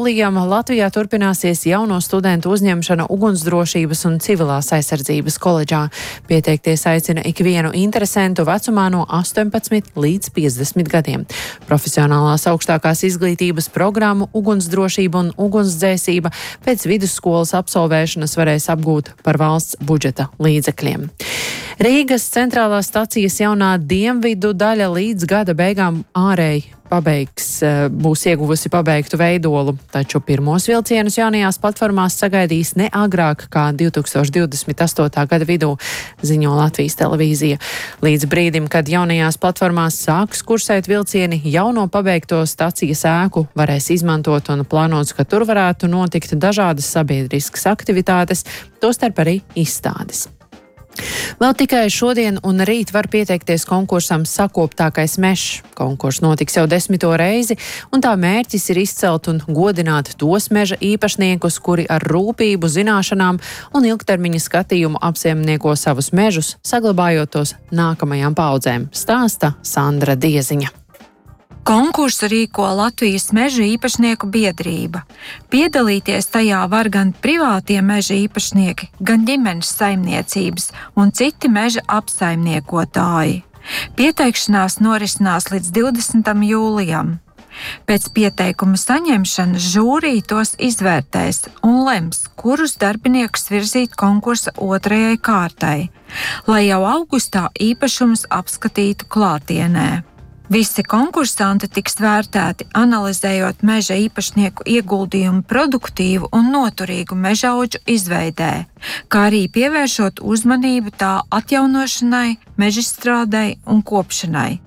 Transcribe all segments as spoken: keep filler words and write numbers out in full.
jūlijam Latvijā turpināsies jauno studentu uzņemšana ugunsdrošības un civilās aizsardzības koledžā. Pieteikties aicina ikvienu interesentu vecumā no astoņpadsmit līdz piecdesmit gadiem. Profesionālās augstākās izglītības programmu ugunsdrošība un ugunsdzēsība pēc vidusskolas absolvēšanas varēs apgūt par valsts budžeta līdzekļiem. Rīgas centrālās stacijas jaunā dienvidu daļa līdz gada beigām ārēji pabeigs, būs ieguvusi pabeigtu veidolu, taču pirmos vilcienus jaunajās platformās sagaidīs ne agrāk kā divi tūkstoši divdesmit astotā gada vidū, ziņo Latvijas televīzija. Līdz brīdim, kad jaunajās platformās sāks kursēt vilcieni, jauno pabeigto stacijas ēku varēs izmantot un plānots, ka tur varētu notikt dažādas sabiedriskas aktivitātes, tostarp arī izstādes. Vēl tikai šodien un rīt var pieteikties konkursam Sakoptākais mežs. Konkurss notiks jau desmito reizi, un tā mērķis ir izcelt un godināt tos meža īpašniekus, kuri ar rūpību, zināšanām un ilgtermiņa skatījumu apsaimnieko savus mežus, saglabājot tos nākamajām paudzēm, stāsta Sandra Dieziņa. Konkursu rīko Latvijas meža īpašnieku biedrība. Piedalīties tajā var gan privātie meža īpašnieki, gan ģimenes saimniecības un citi meža apsaimniekotāji. Pieteikšanās norisinās līdz divdesmitam jūlijam. Pēc pieteikuma saņemšanas žūrija tos izvērtēs un lems, kurus darbiniekus virzīt konkursa otrajai kārtai, lai jau augustā īpašumus apskatītu klātienē. Visi konkursanti tiks vērtēti, analizējot meža īpašnieku ieguldījumu produktīvu un noturīgu mežaudžu izveidē, kā arī pievēršot uzmanību tā atjaunošanai, mežstrādei un kopšanai.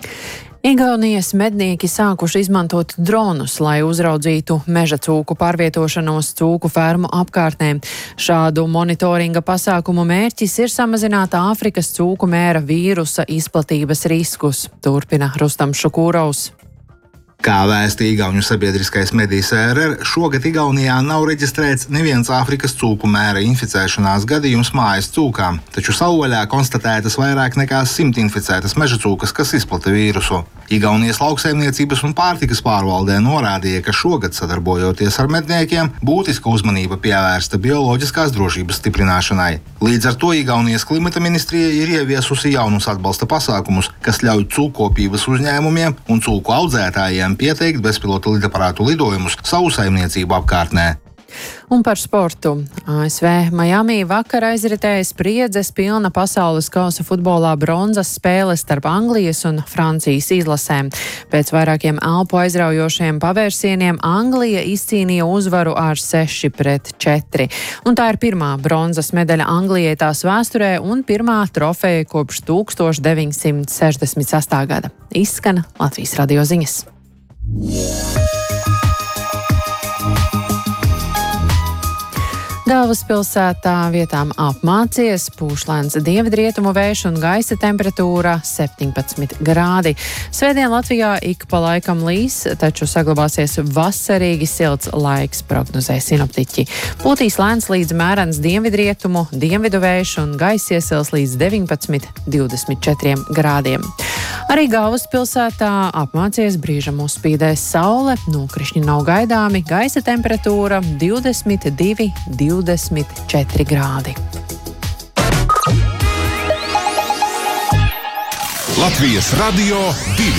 Igaunijas mednieki sākuši izmantot dronus, lai uzraudzītu meža cūku pārvietošanos cūku fermu apkārtnē. Šādu monitoringa pasākumu mērķis ir samazināt Āfrikas cūku mēra vīrusa izplatības riskus, turpina Rustams Šukūrovs. Kā vēsta Igauņu sabiedriskais medijs R R, šogad Igaunijā nav reģistrēts neviens Āfrikas cūku mēra inficēšanās gadījums mājas cūkām, taču savvaļā konstatētas vairāk nekā simt inficētas meža cūkas, kas izplata vīrusu. Igaunijas lauksaimniecības un pārtikas pārvaldē norādīja, ka šogad, sadarbojoties ar medniekiem, būtiska uzmanība pievērsta bioloģiskās drošības stiprināšanai. Līdz ar to Igaunijas klimata ministrija ir ieviesusi jaunus atbalsta pasākumus, kas ļauj cūkopības uzņēmumiem un cūku audzētājiem pieteikt bezpilota lidaparātu lidojumus savu saimniecību apkārtnē. Un par sportu. A S V Miami vakar aizritēja spriedzes pilna pasaules kausa futbolā bronzas spēles starp Anglijas un Francijas izlasēm. Pēc vairākiem elpu aizraujošiem pavērsieniem Anglija izcīnīja uzvaru ar seši pret četri. Un tā ir pirmā bronzas medaļa Anglijai tās vēsturē un pirmā trofeja kopš tūkstoš deviņsimt sešdesmit sestā gada. Izskan Latvijas radio ziņas. Galvaspilsētā vietām apmācies, pūš lēns dienvidrietumu vējš un gaisa temperatūra septiņpadsmit grādi. Svētdien Latvijā ik pa laikam līs, taču saglabāsies vasarīgi silts laiks, prognozē sinoptiķi. Pūtīs lēns līdz mērens dienvidrietumu, dienvidu vējš un gaisa iesils līdz deviņpadsmit līdz divdesmit četriem grādiem. Arī galvaspilsētā apmācies, brīžam uzspīdēs saule, nokrišņi nav gaidāmi, gaisa temperatūra divdesmit divi līdz divdesmit četri grādi. Latvijas radio divi.